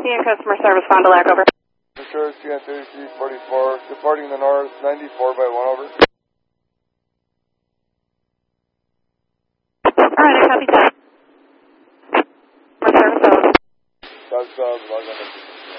and customer service, Fond du Lac, over. Sure, CN 3344, departing the north, 94 by 1 over. Alright, I copy that. Customer service, over. That's log on.